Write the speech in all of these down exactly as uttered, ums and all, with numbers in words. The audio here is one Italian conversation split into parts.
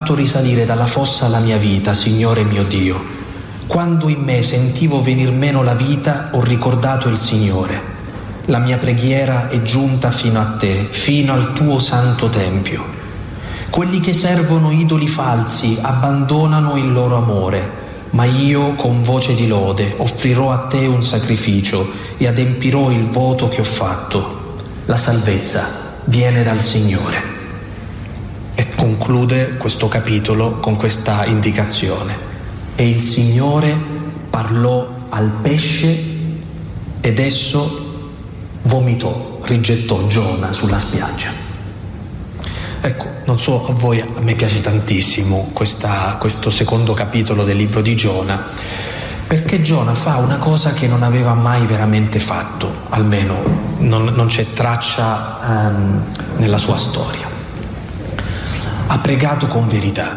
fatto risalire dalla fossa la mia vita, Signore mio Dio. Quando in me sentivo venir meno la vita, ho ricordato il Signore. La mia preghiera è giunta fino a te, fino al tuo santo tempio. Quelli che servono idoli falsi abbandonano il loro amore, ma io con voce di lode offrirò a te un sacrificio e adempirò il voto che ho fatto. La salvezza viene dal Signore. E conclude questo capitolo con questa indicazione. E il Signore parlò al pesce ed esso vomitò, rigettò Giona sulla spiaggia. Ecco, non so a voi, a me piace tantissimo questa, questo secondo capitolo del libro di Giona, perché Giona fa una cosa che non aveva mai veramente fatto, almeno non, non c'è traccia um, nella sua storia. Ha pregato con verità,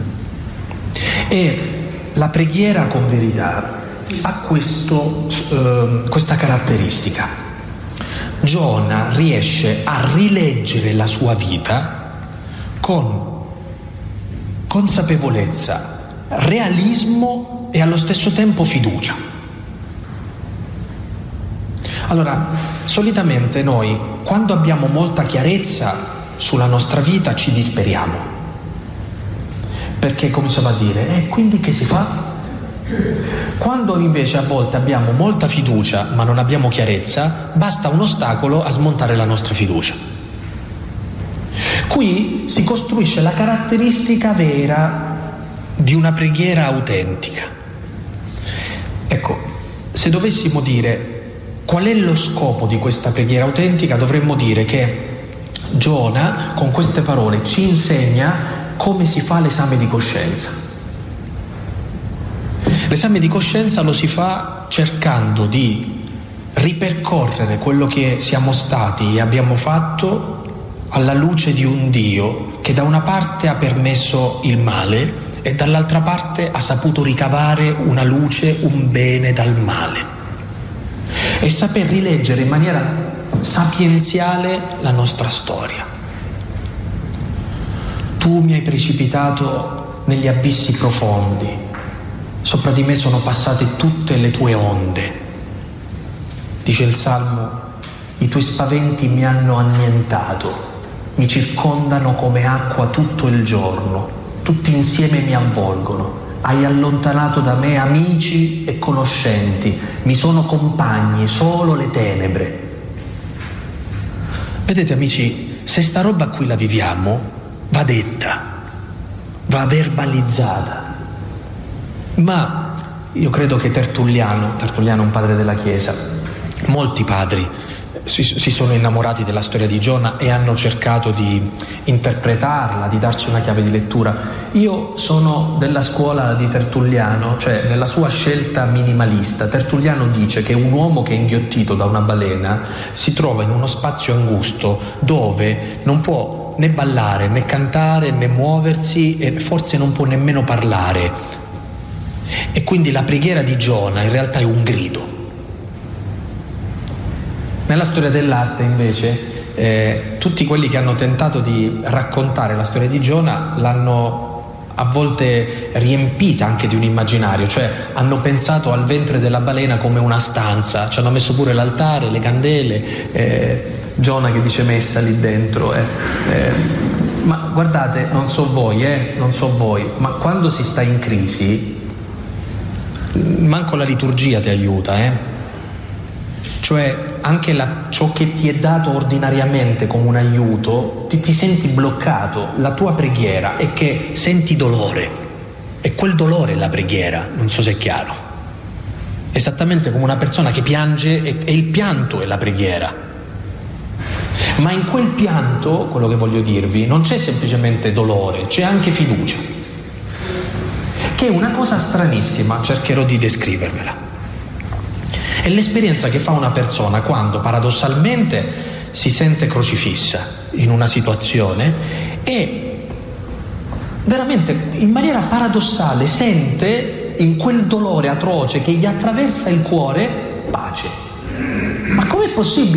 e la preghiera con verità ha questo, uh, questa caratteristica. Giona riesce a rileggere la sua vita con consapevolezza, realismo e allo stesso tempo fiducia. Allora, solitamente noi, quando abbiamo molta chiarezza sulla nostra vita, ci disperiamo, perché cominciamo a dire, e eh, quindi che si fa? Quando invece a volte abbiamo molta fiducia ma non abbiamo chiarezza, basta un ostacolo a smontare la nostra fiducia. Qui si costruisce la caratteristica vera di una preghiera autentica. Ecco, se dovessimo dire qual è lo scopo di questa preghiera autentica, dovremmo dire che Giona con queste parole ci insegna come si fa l'esame di coscienza. L'esame di coscienza lo si fa cercando di ripercorrere quello che siamo stati e abbiamo fatto alla luce di un Dio che da una parte ha permesso il male e dall'altra parte ha saputo ricavare una luce, un bene dal male, e saper rileggere in maniera sapienziale la nostra storia. Tu mi hai precipitato negli abissi profondi, sopra di me sono passate tutte le tue onde. Dice il Salmo, i tuoi spaventi mi hanno annientato, mi circondano come acqua tutto il giorno, tutti insieme mi avvolgono. Hai allontanato da me amici e conoscenti, mi sono compagni solo le tenebre. Vedete amici, se sta roba qui la viviamo, va detta, va verbalizzata. Ma io credo che Tertulliano, Tertulliano è un padre della Chiesa, molti padri si, si sono innamorati della storia di Giona e hanno cercato di interpretarla, di darci una chiave di lettura. Io sono della scuola di Tertulliano, cioè nella sua scelta minimalista. Tertulliano dice che un uomo che è inghiottito da una balena si trova in uno spazio angusto dove non può né ballare, né cantare, né muoversi, e forse non può nemmeno parlare. E quindi la preghiera di Giona in realtà è un grido. Nella storia dell'arte invece eh, tutti quelli che hanno tentato di raccontare la storia di Giona l'hanno a volte riempita anche di un immaginario, cioè hanno pensato al ventre della balena come una stanza, ci hanno messo pure l'altare, le candele, eh, Giona che dice messa lì dentro, eh, eh, ma guardate, non so voi, eh, non so voi, ma quando si sta in crisi manco la liturgia ti aiuta, eh? Cioè anche la, ciò che ti è dato ordinariamente come un aiuto, ti, ti senti bloccato. La tua preghiera è che senti dolore, e quel dolore è la preghiera, non so se è chiaro. Esattamente come una persona che piange, e, e il pianto è la preghiera. Ma in quel pianto, quello che voglio dirvi, non c'è semplicemente dolore, c'è anche fiducia, che è una cosa stranissima, cercherò di descrivervela. È l'esperienza che fa una persona quando paradossalmente si sente crocifissa in una situazione e veramente in maniera paradossale sente in quel dolore atroce che gli attraversa il cuore pace. Ma com'è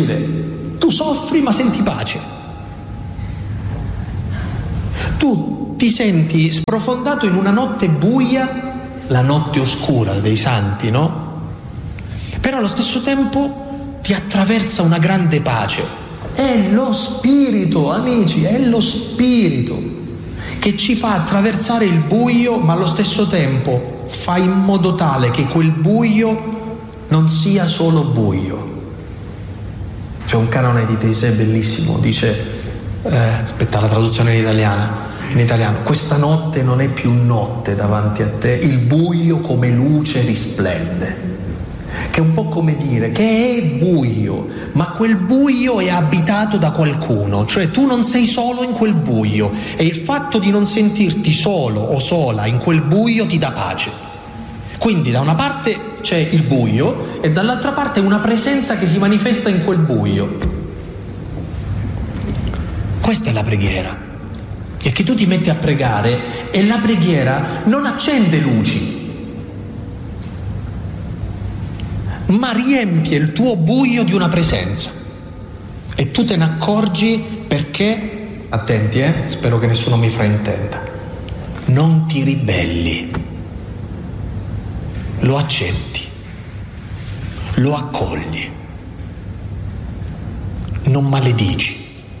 possibile? Tu soffri ma senti pace. Tu ti senti sprofondato in una notte buia, la notte oscura dei santi, no? Però allo stesso tempo ti attraversa una grande pace. È lo Spirito, amici, è lo Spirito che ci fa attraversare il buio, ma allo stesso tempo fa in modo tale che quel buio non sia solo buio. C'è un canone di Taizé bellissimo, dice, eh, aspetta la traduzione in italiano, in italiano, questa notte non è più notte davanti a te, il buio come luce risplende. Che è un po' come dire che è buio, ma quel buio è abitato da qualcuno, cioè tu non sei solo in quel buio e il fatto di non sentirti solo o sola in quel buio ti dà pace. Quindi da una parte c'è il buio e dall'altra parte una presenza che si manifesta in quel buio. Questa è la preghiera. E che tu ti metti a pregare e la preghiera non accende luci, ma riempie il tuo buio di una presenza e tu te ne accorgi perché, attenti eh, spero che nessuno mi fraintenda, non ti ribelli, lo accetti, lo accogli, non maledici,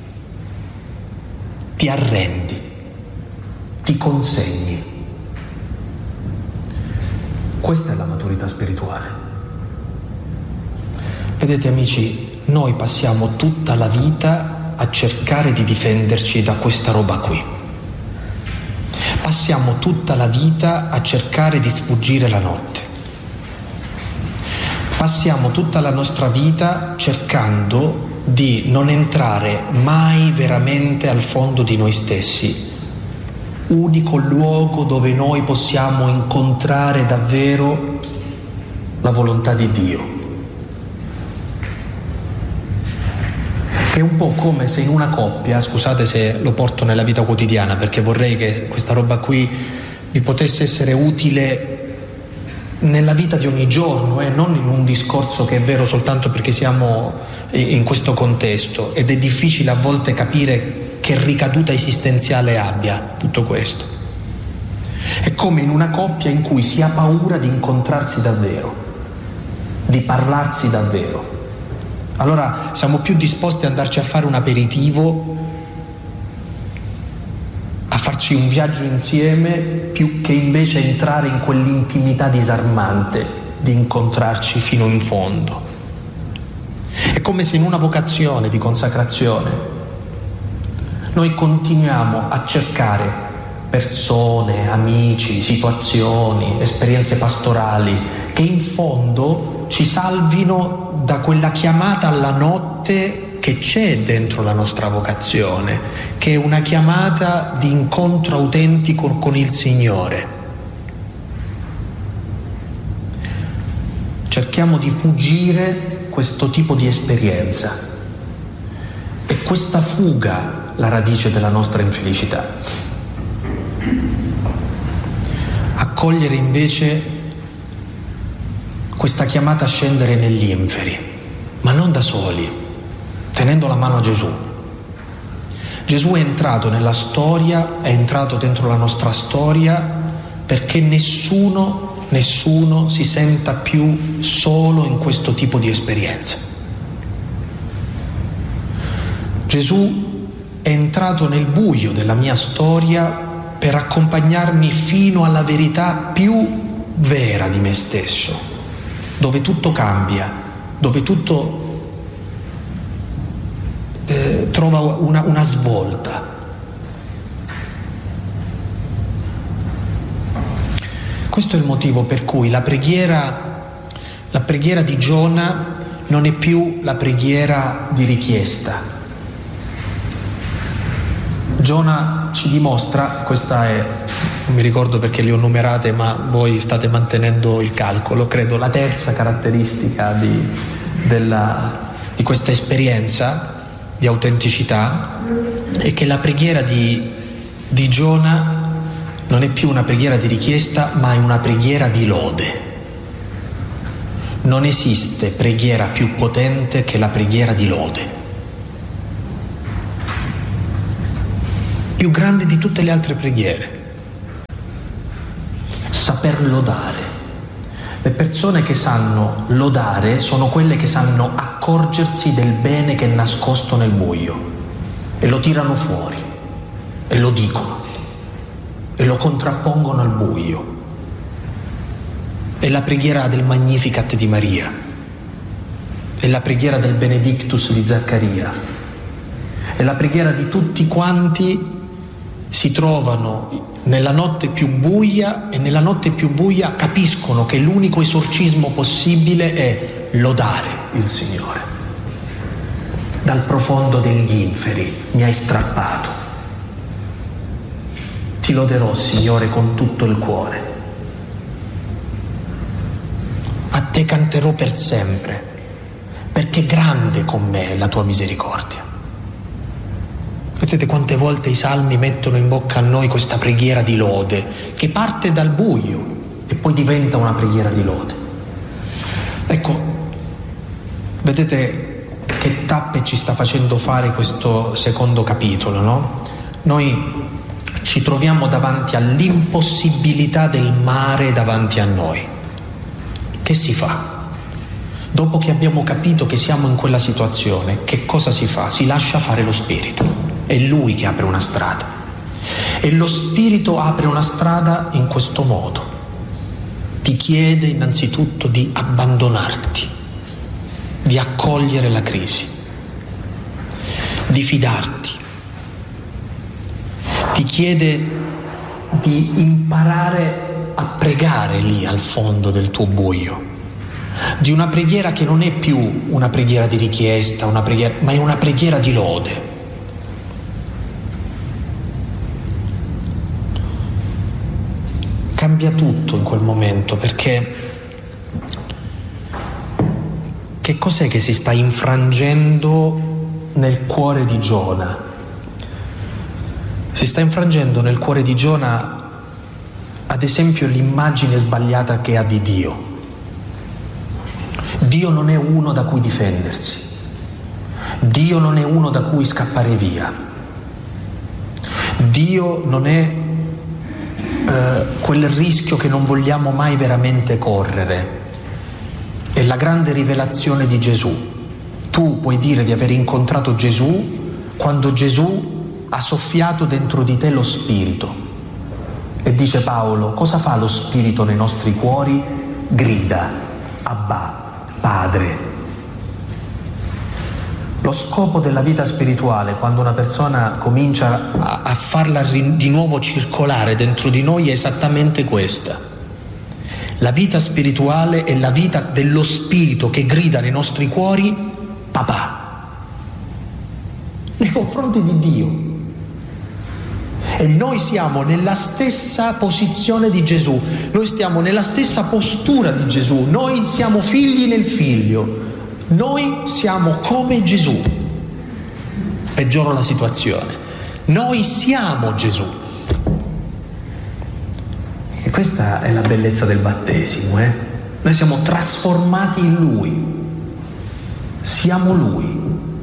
ti arrendi, ti consegni. Questa è la maturità spirituale. Vedete amici, noi passiamo tutta la vita a cercare di difenderci da questa roba qui. Passiamo tutta la vita a cercare di sfuggire la notte. Passiamo tutta la nostra vita cercando di non entrare mai veramente al fondo di noi stessi, unico luogo dove noi possiamo incontrare davvero la volontà di Dio. È un po' come se in una coppia, scusate se lo porto nella vita quotidiana perché vorrei che questa roba qui vi potesse essere utile nella vita di ogni giorno, eh, non in un discorso che è vero soltanto perché siamo in questo contesto ed è difficile a volte capire che ricaduta esistenziale abbia tutto questo. È come in una coppia in cui si ha paura di incontrarsi davvero, di parlarsi davvero. Allora siamo più disposti ad andarci a fare un aperitivo, a farci un viaggio insieme, più che invece entrare in quell'intimità disarmante di incontrarci fino in fondo. È come se in una vocazione di consacrazione noi continuiamo a cercare persone, amici, situazioni, esperienze pastorali che in fondo ci salvino da quella chiamata alla notte che c'è dentro la nostra vocazione, che è una chiamata di incontro autentico con il Signore. Cerchiamo di fuggire questo tipo di esperienza. È questa fuga la radice della nostra infelicità. Accogliere invece questa chiamata a scendere negli inferi, ma non da soli, tenendo la mano a Gesù. Gesù è entrato nella storia, è entrato dentro la nostra storia perché nessuno, nessuno si senta più solo in questo tipo di esperienza. Gesù è entrato nel buio della mia storia per accompagnarmi fino alla verità più vera di me stesso, dove tutto cambia, dove tutto eh, trova una, una svolta. Questo è il motivo per cui la preghiera, la preghiera di Giona non è più la preghiera di richiesta. Giona ci dimostra, questa è, non mi ricordo perché le ho numerate, ma voi state mantenendo il calcolo, credo la terza caratteristica di, della, di questa esperienza di autenticità è che la preghiera di, di Giona non è più una preghiera di richiesta, ma è una preghiera di lode. Non esiste preghiera più potente che la preghiera di lode. più grande di tutte le altre preghiere. Saper lodare. Le persone che sanno lodare sono quelle che sanno accorgersi del bene che è nascosto nel buio e lo tirano fuori e lo dicono e lo contrappongono al buio. È la preghiera del Magnificat di Maria, è la preghiera del Benedictus di Zaccaria, è la preghiera di tutti quanti si trovano nella notte più buia e nella notte più buia capiscono che l'unico esorcismo possibile è lodare il Signore. Dal profondo degli inferi mi hai strappato. Ti loderò, Signore, con tutto il cuore. A te canterò per sempre, perché grande con me è la tua misericordia. Vedete quante volte i salmi mettono in bocca a noi questa preghiera di lode, che parte dal buio e poi diventa una preghiera di lode. Ecco, vedete che tappe ci sta facendo fare questo secondo capitolo, no? Noi ci troviamo davanti all'impossibilità del mare davanti a noi. Che si fa? Dopo che abbiamo capito che siamo in quella situazione, che cosa si fa? Si lascia fare lo Spirito. È Lui che apre una strada. E lo Spirito apre una strada in questo modo. Ti chiede innanzitutto di abbandonarti, di accogliere la crisi, di fidarti. Ti chiede di imparare a pregare lì al fondo del tuo buio, di una preghiera che non è più una preghiera di richiesta, una preghiera, ma è una preghiera di lode. Cambia tutto in quel momento, perché che cos'è che si sta infrangendo nel cuore di Giona? Si sta infrangendo nel cuore di Giona, ad esempio, l'immagine sbagliata che ha di Dio. Dio non è uno da cui difendersi. Dio non è uno da cui scappare via. Dio non è eh, quel rischio che non vogliamo mai veramente correre. È la grande rivelazione di Gesù. Tu puoi dire di aver incontrato Gesù quando Gesù ha soffiato dentro di te lo Spirito. E dice Paolo, cosa fa lo Spirito nei nostri cuori? Grida, Abba, Padre. Lo scopo della vita spirituale, quando una persona comincia a, a farla ri, di nuovo circolare dentro di noi, è esattamente questa. La vita spirituale è la vita dello Spirito che grida nei nostri cuori, papà, nei confronti di Dio. E noi siamo nella stessa posizione di Gesù, noi stiamo nella stessa postura di Gesù, noi siamo figli nel Figlio, noi siamo come Gesù. Peggioro la situazione, noi siamo Gesù. E questa è la bellezza del battesimo, eh? Noi siamo trasformati in Lui, siamo Lui.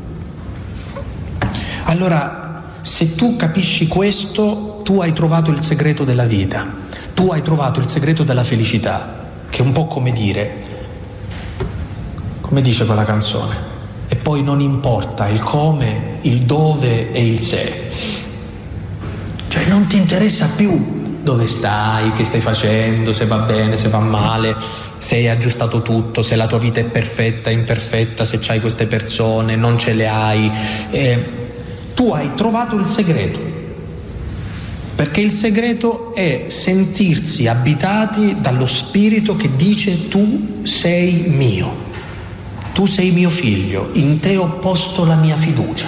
Allora, se tu capisci questo, tu hai trovato il segreto della vita, tu hai trovato il segreto della felicità, che è un po' come dire, come dice quella canzone, e poi non importa il come, il dove e il se. Cioè non ti interessa più dove stai, che stai facendo, se va bene, se va male, se hai aggiustato tutto, se la tua vita è perfetta, imperfetta, se c'hai queste persone, non ce le hai. Eh, Tu hai trovato il segreto, perché il segreto è sentirsi abitati dallo Spirito che dice tu sei mio, tu sei mio figlio, in te ho posto la mia fiducia.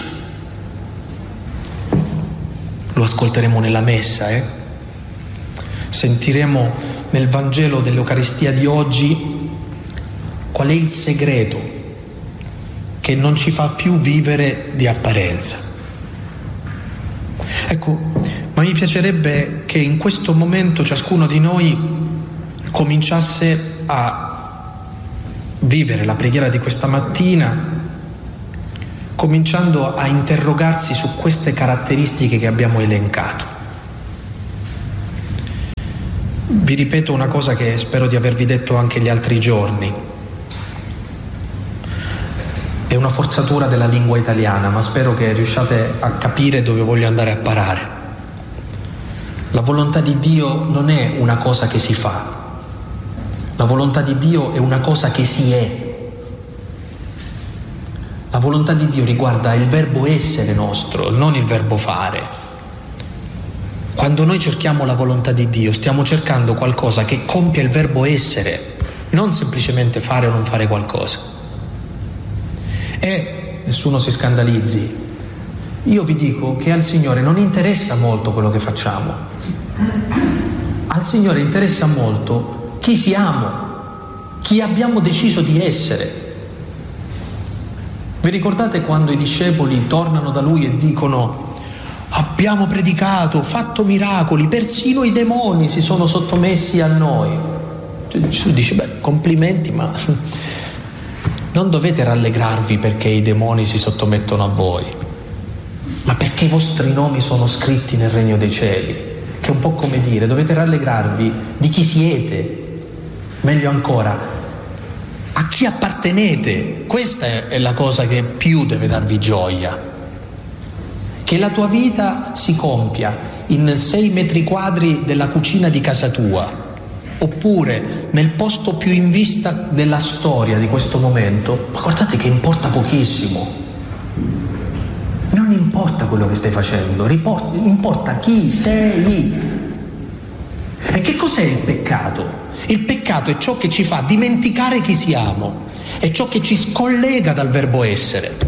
Lo ascolteremo nella messa, eh? Sentiremo nel Vangelo dell'Eucaristia di oggi qual è il segreto che non ci fa più vivere di apparenza. Ecco, ma mi piacerebbe che in questo momento ciascuno di noi cominciasse a vivere la preghiera di questa mattina cominciando a interrogarsi su queste caratteristiche che abbiamo elencato. Vi ripeto una cosa che spero di avervi detto anche gli altri giorni. È una forzatura della lingua italiana, ma spero che riusciate a capire dove voglio andare a parare. La volontà di Dio non è una cosa che si fa. La volontà di Dio è una cosa che si è. La volontà di Dio riguarda il verbo essere nostro, non il verbo fare. Quando noi cerchiamo la volontà di Dio, stiamo cercando qualcosa che compia il verbo essere, non semplicemente fare o non fare qualcosa. E nessuno si scandalizzi. Io vi dico che al Signore non interessa molto quello che facciamo. Al Signore interessa molto chi siamo, chi abbiamo deciso di essere. Vi ricordate quando i discepoli tornano da Lui e dicono: abbiamo predicato, fatto miracoli, persino i demoni si sono sottomessi a noi. Gesù dice: beh, complimenti, ma non dovete rallegrarvi perché i demoni si sottomettono a voi, ma perché i vostri nomi sono scritti nel regno dei cieli, che è un po' come dire, dovete rallegrarvi di chi siete, meglio ancora, a chi appartenete. Questa è la cosa che più deve darvi gioia, che la tua vita si compia in sei metri quadri della cucina di casa tua, oppure nel posto più in vista della storia di questo momento. Ma guardate che importa pochissimo. Non importa quello che stai facendo, importa chi sei. E che cos'è il peccato? Il peccato è ciò che ci fa dimenticare chi siamo, è ciò che ci scollega dal verbo essere.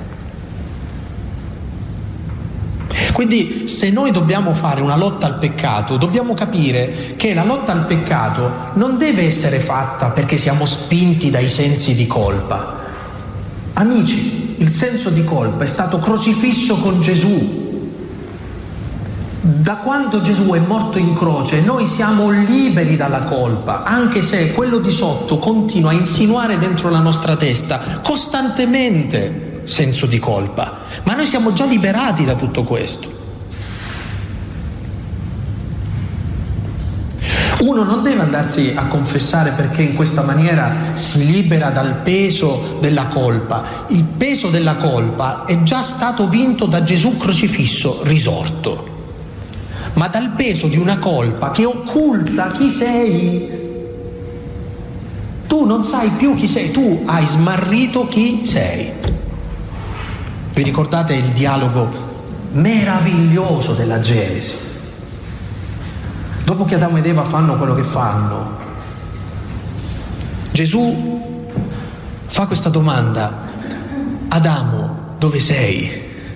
Quindi se noi dobbiamo fare una lotta al peccato, dobbiamo capire che la lotta al peccato non deve essere fatta perché siamo spinti dai sensi di colpa. Amici, il senso di colpa è stato crocifisso con Gesù. Da quando Gesù è morto in croce noi siamo liberi dalla colpa, anche se quello di sotto continua a insinuare dentro la nostra testa costantemente senso di colpa, ma noi siamo già liberati da tutto questo. Uno non deve andarsi a confessare perché in questa maniera si libera dal peso della colpa. Il peso della colpa è già stato vinto da Gesù crocifisso, risorto, ma dal peso di una colpa che occulta chi sei. Tu non sai più chi sei, tu hai smarrito chi sei. Vi ricordate il dialogo meraviglioso della Genesi? Dopo che Adamo ed Eva fanno quello che fanno, Gesù fa questa domanda: Adamo, dove sei?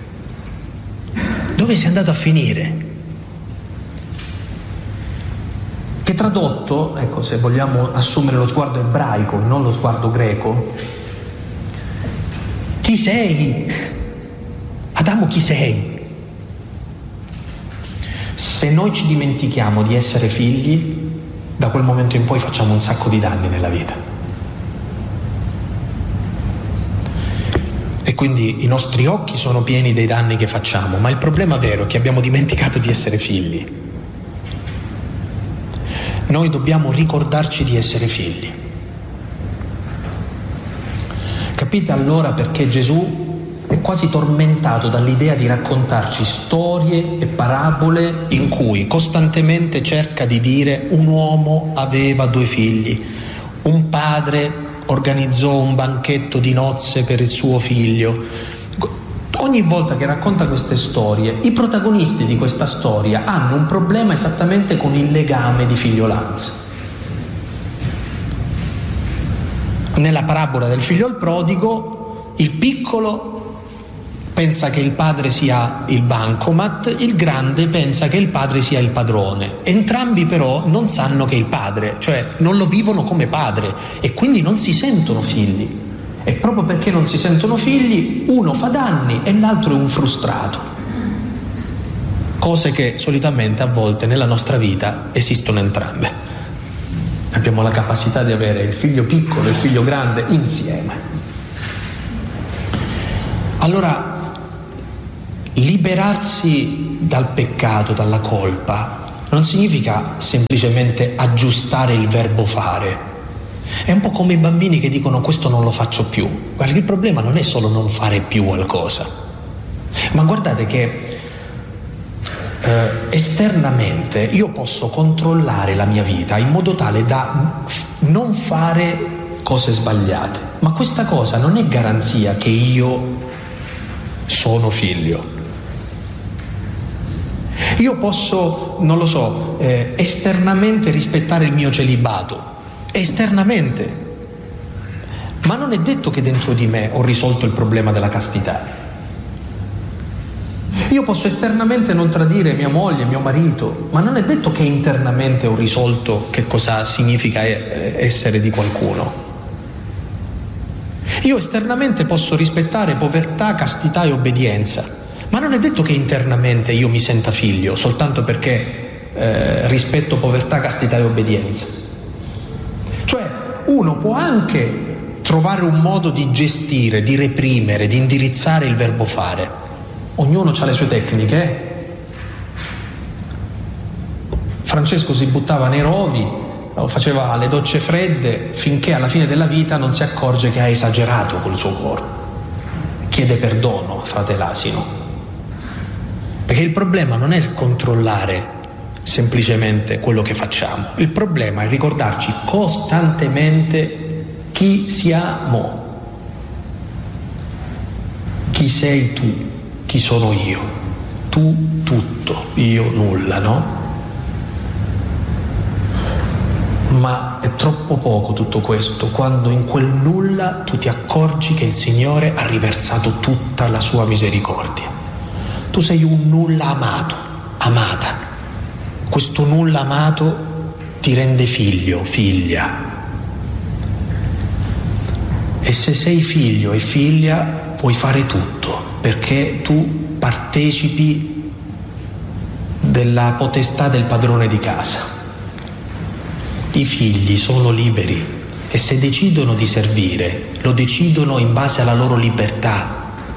Dove sei andato a finire? Che tradotto, ecco, se vogliamo assumere lo sguardo ebraico e non lo sguardo greco, chi sei? Adamo, chi sei? Se noi ci dimentichiamo di essere figli, da quel momento in poi facciamo un sacco di danni nella vita. E quindi i nostri occhi sono pieni dei danni che facciamo, ma il problema vero è che abbiamo dimenticato di essere figli. Noi dobbiamo ricordarci di essere figli. Capite allora perché Gesù è quasi tormentato dall'idea di raccontarci storie e parabole in cui costantemente cerca di dire: un uomo aveva due figli, un padre organizzò un banchetto di nozze per il suo figlio. Ogni volta che racconta queste storie, i protagonisti di questa storia hanno un problema esattamente con il legame di figliolanza. Nella parabola del figlio al prodigo, il piccolo pensa che il padre sia il bancomat, il grande pensa che il padre sia il padrone. Entrambi però non sanno che è il padre, cioè non lo vivono come padre e quindi non si sentono figli. E proprio perché non si sentono figli, uno fa danni e l'altro è un frustrato. Cose che solitamente a volte nella nostra vita esistono entrambe. Abbiamo la capacità di avere il figlio piccolo e il figlio grande insieme. Allora, liberarsi dal peccato, dalla colpa, non significa semplicemente aggiustare il verbo fare. È un po' come i bambini che dicono questo non lo faccio più. Guarda, il problema non è solo non fare più qualcosa, ma guardate che eh, esternamente io posso controllare la mia vita in modo tale da non fare cose sbagliate, ma questa cosa non è garanzia che io sono figlio. Io posso, non lo so, eh, esternamente rispettare il mio celibato, esternamente, ma non è detto che dentro di me ho risolto il problema della castità. Io posso esternamente non tradire mia moglie, mio marito, ma non è detto che internamente ho risolto che cosa significa essere di qualcuno. Io esternamente posso rispettare povertà, castità e obbedienza, ma non è detto che internamente io mi senta figlio soltanto perché eh, rispetto povertà, castità e obbedienza. Cioè uno può anche trovare un modo di gestire, di reprimere, di indirizzare il verbo fare. Ognuno ha le sue tecniche. Francesco si buttava nei rovi, faceva le docce fredde finché alla fine della vita non si accorge che ha esagerato col suo corpo. Chiede perdono a frate l'asino. Perché il problema non è controllare semplicemente quello che facciamo, il problema è ricordarci costantemente chi siamo, chi sei tu, chi sono io, tu tutto, io nulla, no? Ma è troppo poco tutto questo quando in quel nulla tu ti accorgi che il Signore ha riversato tutta la sua misericordia. Tu sei un nulla amato, amata. Questo nulla amato ti rende figlio, figlia. E se sei figlio e figlia puoi fare tutto, perché tu partecipi della potestà del padrone di casa. I figli sono liberi e se decidono di servire, lo decidono in base alla loro libertà,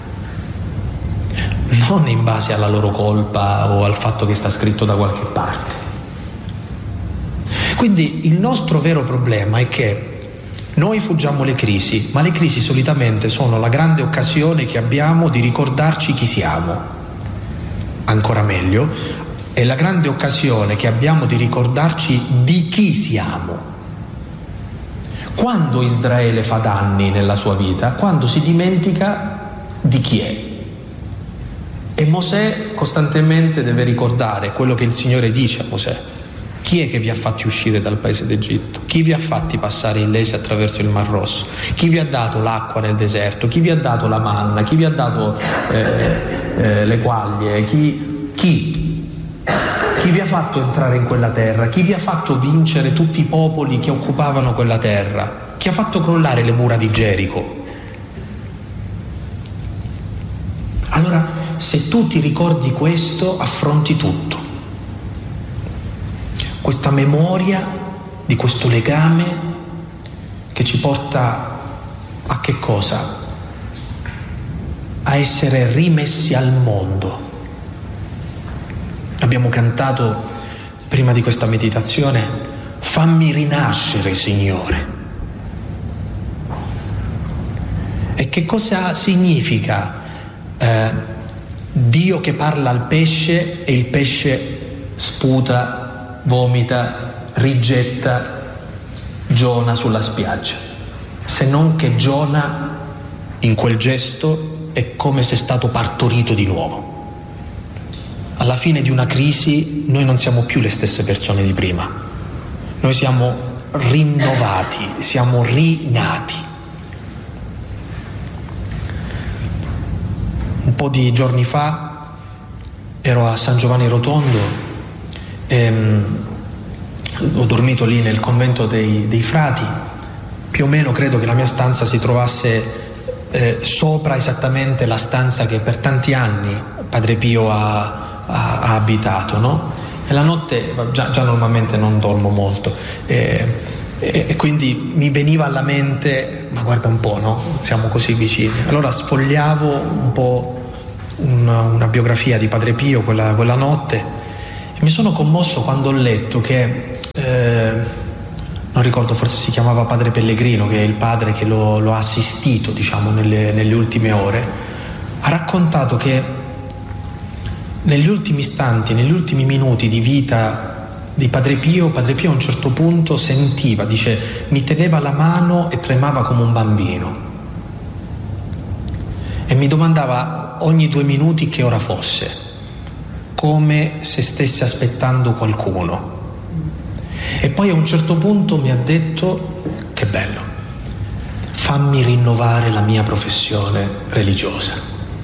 non in base alla loro colpa o al fatto che sta scritto da qualche parte. Quindi il nostro vero problema è che noi fuggiamo le crisi, ma le crisi solitamente sono la grande occasione che abbiamo di ricordarci chi siamo. Ancora meglio, è la grande occasione che abbiamo di ricordarci di chi siamo. Quando Israele fa danni nella sua vita? Quando si dimentica di chi è. E Mosè costantemente deve ricordare quello che il Signore dice a Mosè. Chi è che vi ha fatti uscire dal paese d'Egitto? Chi vi ha fatti passare illesi attraverso il Mar Rosso? Chi vi ha dato l'acqua nel deserto? Chi vi ha dato la manna? Chi vi ha dato eh, eh, le quaglie? Chi? Chi? Chi vi ha fatto entrare in quella terra? Chi vi ha fatto vincere tutti i popoli che occupavano quella terra? Chi ha fatto crollare le mura di Gerico? Allora, se tu ti ricordi questo, affronti tutto. Questa memoria di questo legame che ci porta a che cosa? A essere rimessi al mondo. Abbiamo cantato prima di questa meditazione: fammi rinascere, Signore. E che cosa significa eh, Dio che parla al pesce e il pesce sputa, vomita, rigetta Giona sulla spiaggia? Se non che Giona in quel gesto è come se è stato partorito di nuovo. Alla fine di una crisi noi non siamo più le stesse persone di prima, noi siamo rinnovati, siamo rinati. Un po' di giorni fa ero a San Giovanni Rotondo e um, ho dormito lì nel convento dei, dei frati. Più o meno credo che la mia stanza si trovasse eh, sopra esattamente la stanza che per tanti anni Padre Pio ha, ha, ha abitato, no? E la notte già, già normalmente non dormo molto, eh, e, e quindi mi veniva alla mente, ma guarda un po', no? Siamo così vicini. Allora sfogliavo un po' una, una biografia di Padre Pio quella, quella notte e mi sono commosso quando ho letto che eh, non ricordo, forse si chiamava Padre Pellegrino, che è il padre che lo, lo ha assistito, diciamo, nelle, nelle ultime ore, ha raccontato che negli ultimi istanti, negli ultimi minuti di vita di Padre Pio, Padre Pio a un certo punto sentiva, dice, mi teneva la mano e tremava come un bambino e mi domandava ogni due minuti che ora fosse, come se stesse aspettando qualcuno. E poi a un certo punto mi ha detto, che bello, fammi rinnovare la mia professione religiosa.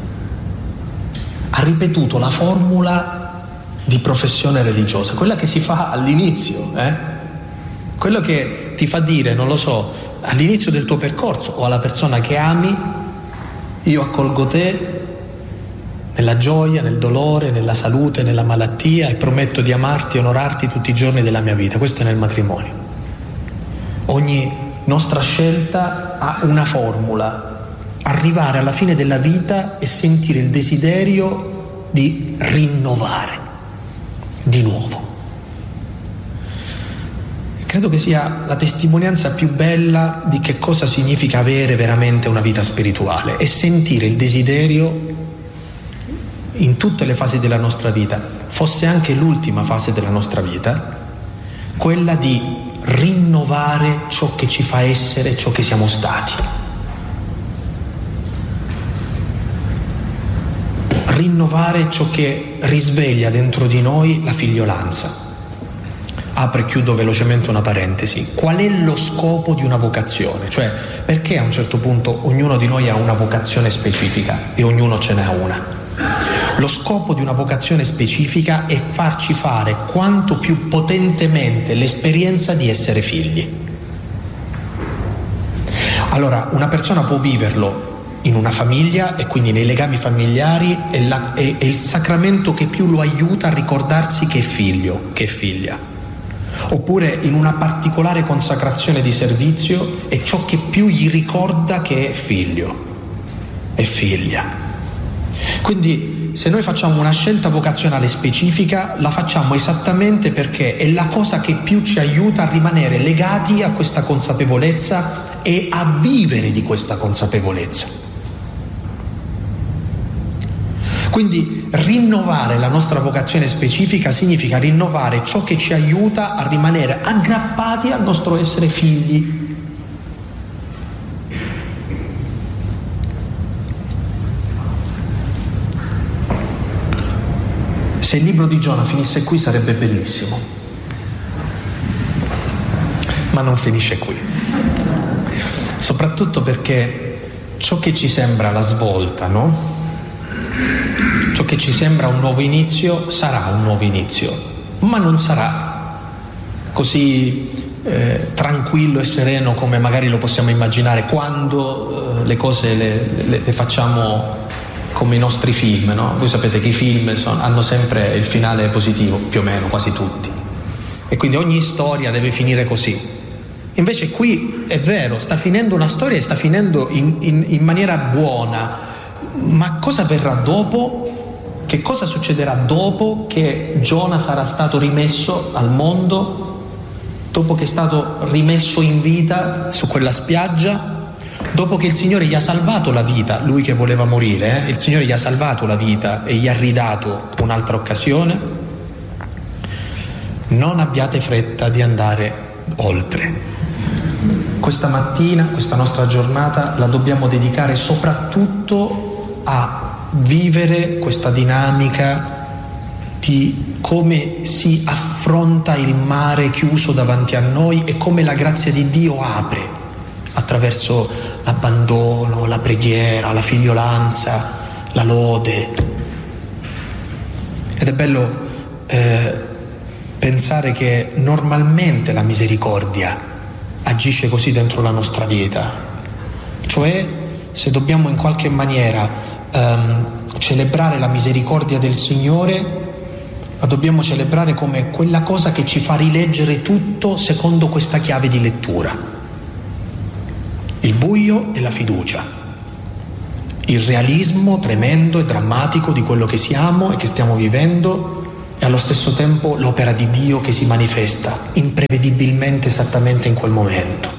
Ha ripetuto la formula di professione religiosa, quella che si fa all'inizio, eh? Quello che ti fa dire, non lo so, all'inizio del tuo percorso o alla persona che ami, io accolgo te nella gioia, nel dolore, nella salute, nella malattia e prometto di amarti e onorarti tutti i giorni della mia vita. Questo è nel matrimonio. Ogni nostra scelta ha una formula: arrivare alla fine della vita e sentire il desiderio di rinnovare di nuovo. Credo che sia la testimonianza più bella di che cosa significa avere veramente una vita spirituale e sentire il desiderio in tutte le fasi della nostra vita, fosse anche l'ultima fase della nostra vita, quella di rinnovare ciò che ci fa essere ciò che siamo stati. Rinnovare ciò che risveglia dentro di noi la figliolanza. Apro e chiudo velocemente una parentesi. Qual è lo scopo di una vocazione? Cioè, perché a un certo punto ognuno di noi ha una vocazione specifica e ognuno ce n'ha una? Lo scopo di una vocazione specifica è farci fare quanto più potentemente l'esperienza di essere figli. Allora, una persona può viverlo in una famiglia e quindi nei legami familiari è, la, è, è il sacramento che più lo aiuta a ricordarsi che è figlio, che è figlia. Oppure in una particolare consacrazione di servizio è ciò che più gli ricorda che è figlio, è figlia. Quindi se noi facciamo una scelta vocazionale specifica, la facciamo esattamente perché è la cosa che più ci aiuta a rimanere legati a questa consapevolezza e a vivere di questa consapevolezza. Quindi rinnovare la nostra vocazione specifica significa rinnovare ciò che ci aiuta a rimanere aggrappati al nostro essere figli. Se il libro di Giona finisse qui sarebbe bellissimo, ma non finisce qui. Soprattutto perché ciò che ci sembra la svolta, no? Ciò che ci sembra un nuovo inizio sarà un nuovo inizio, ma non sarà così eh, tranquillo e sereno come magari lo possiamo immaginare quando eh, le cose le, le, le facciamo come i nostri film, no? Voi sapete che i film sono, hanno sempre il finale positivo, più o meno, quasi tutti. E quindi ogni storia deve finire così. Invece qui è vero, sta finendo una storia e sta finendo in, in, in maniera buona. Ma cosa verrà dopo? Che cosa succederà dopo che Giona sarà stato rimesso al mondo? Dopo che è stato rimesso in vita su quella spiaggia? Dopo che il Signore gli ha salvato la vita, lui che voleva morire, eh? Il Signore gli ha salvato la vita e gli ha ridato un'altra occasione, non abbiate fretta di andare oltre. Questa mattina, questa nostra giornata, la dobbiamo dedicare soprattutto a vivere questa dinamica di come si affronta il mare chiuso davanti a noi e come la grazia di Dio apre attraverso l'abbandono, la preghiera, la figliolanza, la lode. Ed è bello eh, pensare che normalmente la misericordia agisce così dentro la nostra vita, cioè se dobbiamo in qualche maniera ehm, celebrare la misericordia del Signore, la dobbiamo celebrare come quella cosa che ci fa rileggere tutto secondo questa chiave di lettura. Il buio e la fiducia, il realismo tremendo e drammatico di quello che siamo e che stiamo vivendo, e allo stesso tempo l'opera di Dio che si manifesta imprevedibilmente esattamente in quel momento.